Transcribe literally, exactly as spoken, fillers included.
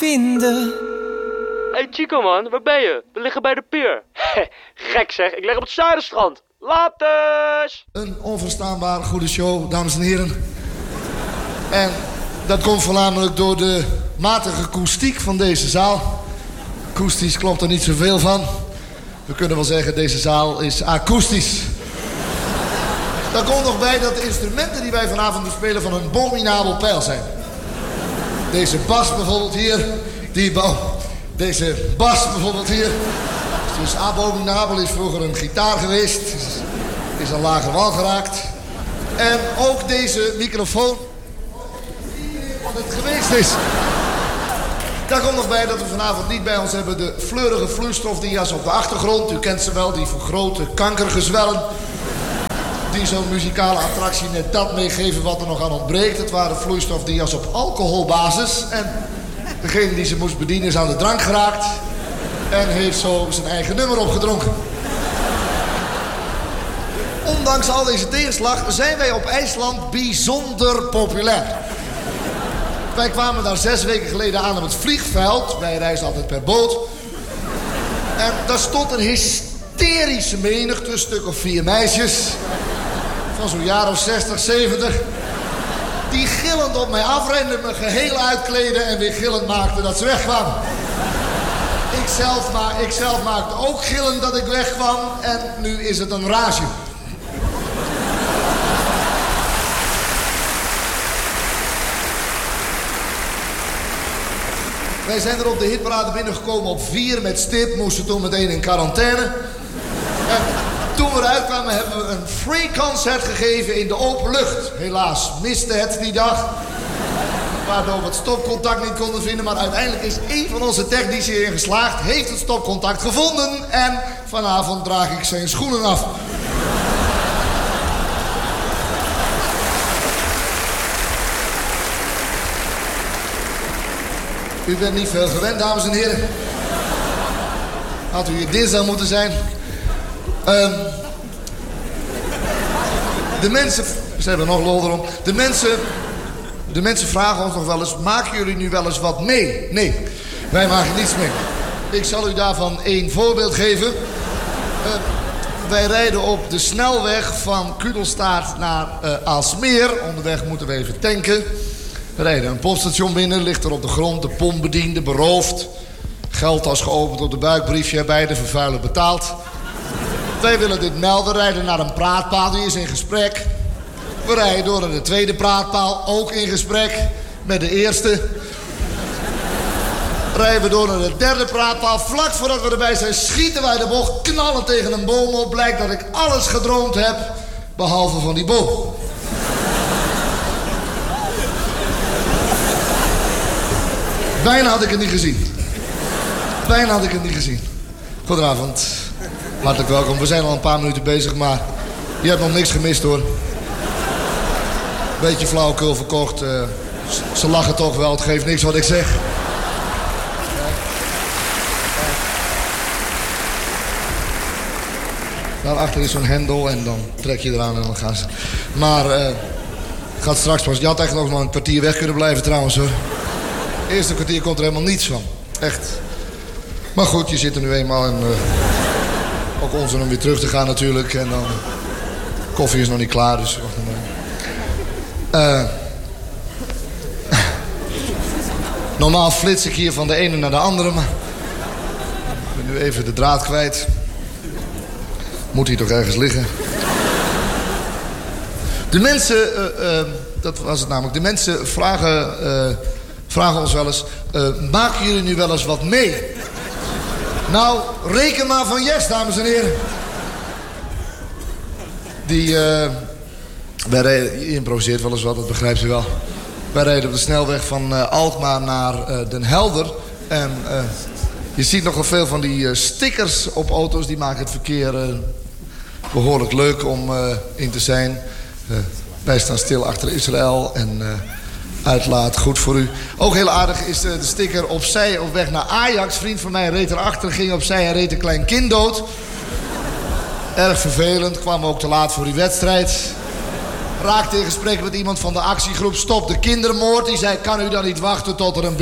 vinden. Hey Chico man, waar ben je? We liggen bij de pier. Gek zeg, ik lig op het Zuiderstrand. Laters! Een onverstaanbaar goede show, dames en heren. En dat komt voornamelijk door de matige akoestiek van deze zaal. Akoestisch klopt er niet zoveel van. We kunnen wel zeggen, deze zaal is akoestisch. Daar komt nog bij dat de instrumenten die wij vanavond bespelen van een abominabel peil zijn. Deze bas bijvoorbeeld hier, die bouw. Deze bas bijvoorbeeld hier. Dus abominabel is vroeger een gitaar geweest. Is een lager wal geraakt. En ook deze microfoon. Wat het geweest is. Daar komt nog bij dat we vanavond niet bij ons hebben de fleurige vloeistofdia's op de achtergrond. U kent ze wel, die vergrote kankergezwellen. Die zo'n muzikale attractie net dat meegeven wat er nog aan ontbreekt. Het waren vloeistofdia's op alcoholbasis. En degene die ze moest bedienen is aan de drank geraakt. En heeft zo zijn eigen nummer opgedronken. Ondanks al deze tegenslag zijn wij op IJsland bijzonder populair. Wij kwamen daar zes weken geleden aan op het vliegveld. Wij reizen altijd per boot. En daar stond een hysterische menigte, een stuk of vier meisjes. Van zo'n jaar of zestig, zeventig. Die gillend op mij afrenden, me geheel uitkleden en weer gillend maakten dat ze wegkwamen. Ik zelf, ma ik zelf maakte ook gillend dat ik wegkwam en nu is het een rage. Wij zijn er op de hitparade binnengekomen op vier met stip, moesten toen meteen in quarantaine. En toen we eruit kwamen hebben we een free concert gegeven in de open lucht. Helaas miste het die dag. Waardoor we het stopcontact niet konden vinden. Maar uiteindelijk is één van onze technici hierin geslaagd. Heeft het stopcontact gevonden. En vanavond draag ik zijn schoenen af. U bent niet veel gewend, dames en heren. Had u hier dinsdag moeten zijn. Um, de mensen... Ze hebben nog lol erom. De mensen... De mensen vragen ons nog wel eens... Maken jullie nu wel eens wat mee? Nee, wij maken niets mee. Ik zal u daarvan één voorbeeld geven. Uh, wij rijden op de snelweg van Kudelstaart naar uh, Aalsmeer. Onderweg moeten we even tanken. We rijden een pompstation binnen, ligt er op de grond, de pompbediende beroofd. Geldtas geopend op de buikbriefje erbij, de vervuiler betaald. Wij willen dit melden, rijden naar een praatpaal, die is in gesprek. We rijden door naar de tweede praatpaal, ook in gesprek met de eerste. Rijden we door naar de derde praatpaal, vlak voordat we erbij zijn schieten wij de bocht, knallen tegen een boom op. Blijkt dat ik alles gedroomd heb, behalve van die boom. Bijna had ik het niet gezien. Bijna had ik het niet gezien. Goedenavond. Hartelijk welkom. We zijn al een paar minuten bezig, maar je hebt nog niks gemist hoor. Beetje flauwekul verkocht. Uh, ze lachen toch wel, het geeft niks wat ik zeg. Daarachter is zo'n hendel en dan trek je eraan en dan gaan ze. Maar uh, het gaat straks pas. Je had eigenlijk nog maar een kwartier weg kunnen blijven trouwens hoor. Het eerste kwartier komt er helemaal niets van. Echt. Maar goed, je zit er nu eenmaal en... Uh, ook ons om weer terug te gaan natuurlijk. En dan... Koffie is nog niet klaar, dus... Wacht maar. Uh, normaal flits ik hier van de ene naar de andere, maar... Ik ben nu even de draad kwijt. Moet hier toch ergens liggen. De mensen... Uh, uh, dat was het namelijk. De mensen vragen... Uh, vragen ons wel eens... Uh, maken jullie nu wel eens wat mee? Nou, reken maar van yes, dames en heren. Die... Uh, wij rijden, je improviseert wel eens wat, dat begrijpt u wel. Wij rijden op de snelweg van uh, Alkmaar naar uh, Den Helder. En uh, je ziet nogal veel van die uh, stickers op auto's. Die maken het verkeer uh, behoorlijk leuk om uh, in te zijn. Uh, wij staan stil achter Israël en... Uh, Uitlaat, goed voor u. Ook heel aardig is de, de sticker opzij op weg naar Ajax. Vriend van mij reed erachter, ging opzij en reed een klein kind dood. Erg vervelend, kwam ook te laat voor die wedstrijd. Raakte in gesprek met iemand van de actiegroep Stop de Kindermoord. Die zei, kan u dan niet wachten tot er een